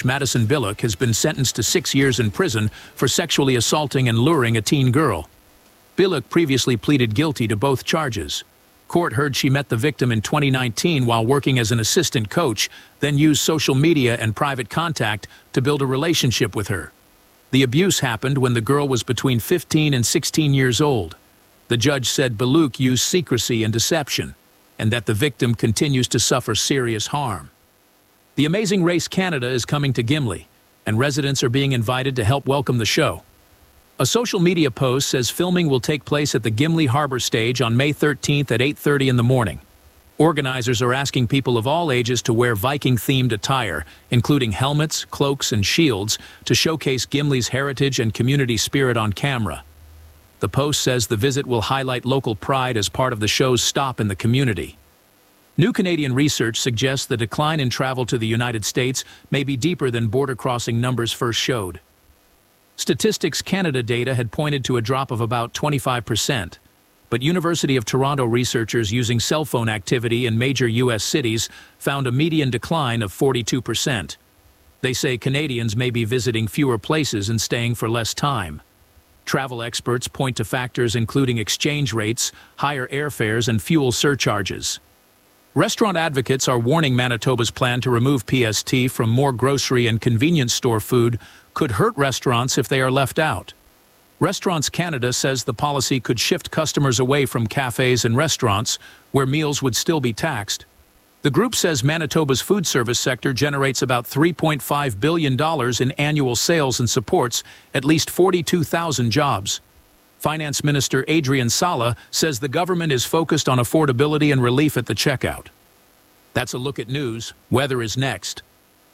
Madison Billick has been sentenced to 6 years in prison for sexually assaulting and luring a teen girl. Billick previously pleaded guilty to both charges. Court heard she met the victim in 2019 while working as an assistant coach, then used social media and private contact to build a relationship with her. The abuse happened when the girl was between 15 and 16 years old. The judge said Billick used secrecy and deception, and that the victim continues to suffer serious harm. The Amazing Race Canada is coming to Gimli, and residents are being invited to help welcome the show. A social media post says filming will take place at the Gimli Harbor Stage on May 13th at 8:30 in the morning. Organizers are asking people of all ages to wear Viking-themed attire, including helmets, cloaks, and shields, to showcase Gimli's heritage and community spirit on camera. The post says the visit will highlight local pride as part of the show's stop in the community. New Canadian research suggests the decline in travel to the United States may be deeper than border crossing numbers first showed. Statistics Canada data had pointed to a drop of about 25%, but University of Toronto researchers using cell phone activity in major U.S. cities found a median decline of 42%. They say Canadians may be visiting fewer places and staying for less time. Travel experts point to factors including exchange rates, higher airfares, and fuel surcharges. Restaurant advocates are warning Manitoba's plan to remove PST from more grocery and convenience store food could hurt restaurants if they are left out. Restaurants Canada says the policy could shift customers away from cafes and restaurants, where meals would still be taxed. The group says Manitoba's food service sector generates about $3.5 billion in annual sales and supports at least 42,000 jobs. Finance Minister Adrian Sala says the government is focused on affordability and relief at the checkout. That's a look at news. Weather is next.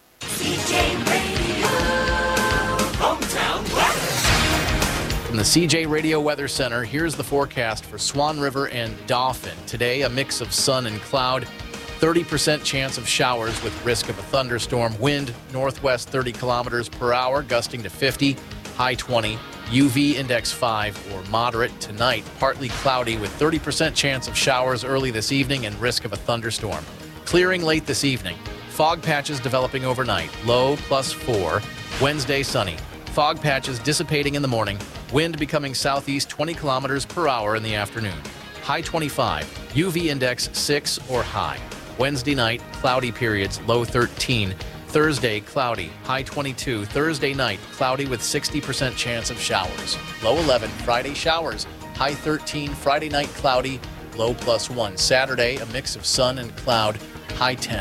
CJ Radio, hometown weather. From the CJ Radio Weather Center, here's the forecast for Swan River and Dauphin. Today, a mix of sun and cloud. 30% chance of showers with risk of a thunderstorm. Wind northwest 30 kilometers per hour, gusting to 50, high 20. UV index 5 or moderate. Tonight, partly cloudy with 30% chance of showers early this evening and risk of a thunderstorm. Clearing late this evening. Fog patches developing overnight. Low +4. Wednesday, sunny. Fog patches dissipating in the morning. Wind becoming southeast 20 kilometers per hour in the afternoon. High 25. UV index 6 or high. Wednesday night, cloudy periods. Low 13. Thursday, cloudy, high 22. Thursday night, cloudy with 60% chance of showers. Low 11. Friday, showers, high 13. Friday night, cloudy, low +1. Saturday, a mix of sun and cloud, high 10.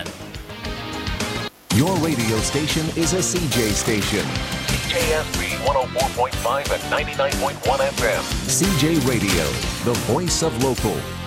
Your radio station is a CJ station. CJSB 104.5 and 99.1 FM. CJ Radio, the voice of local.